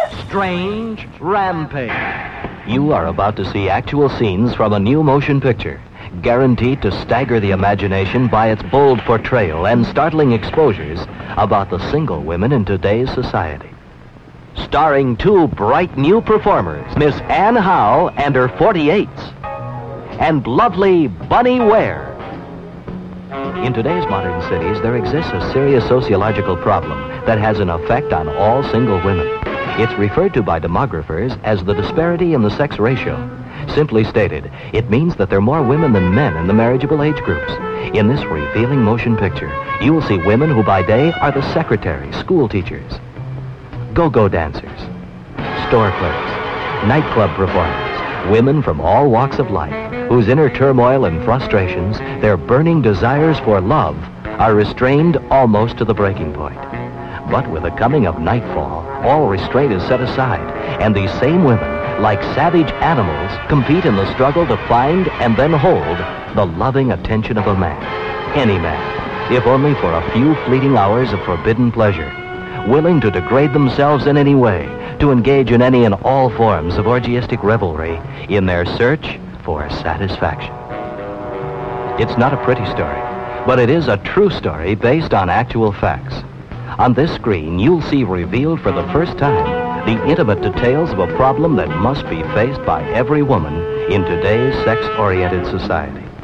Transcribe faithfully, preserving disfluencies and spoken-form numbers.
Strange Rampage. You are about to see actual scenes from a new motion picture, guaranteed to stagger the imagination by its bold portrayal and startling exposures about the single women in today's society. Starring two bright new performers, Miss Anne Howe and her forty-eights, and lovely Bunny Ware. In today's modern cities, there exists a serious sociological problem that has an effect on all single women. It's referred to by demographers as the disparity in the sex ratio. Simply stated, it means that there are more women than men in the marriageable age groups. In this revealing motion picture, you will see women who by day are the secretaries, school teachers, go-go dancers, store clerks, nightclub performers, women from all walks of life, whose inner turmoil and frustrations, their burning desires for love, are restrained almost to the breaking point. But with the coming of nightfall, all restraint is set aside, and these same women, like savage animals, compete in the struggle to find and then hold the loving attention of a man. Any man, if only for a few fleeting hours of forbidden pleasure, willing to degrade themselves in any way, to engage in any and all forms of orgiastic revelry in their search for satisfaction. It's not a pretty story, but it is a true story based on actual facts. On this screen, you'll see revealed for the first time the intimate details of a problem that must be faced by every woman in today's sex-oriented society.